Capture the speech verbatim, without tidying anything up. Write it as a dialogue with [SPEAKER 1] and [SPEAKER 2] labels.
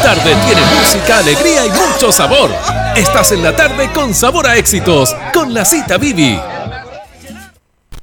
[SPEAKER 1] tarde tiene música, alegría y mucho sabor. Estás en la tarde con sabor a éxitos, con la cita Bibi.